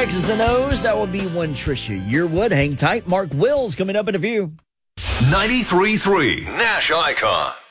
X's and O's. That will be one Trisha Yearwood. Hang tight. Mark Wills coming up in a few. 93.3 Nash Icon.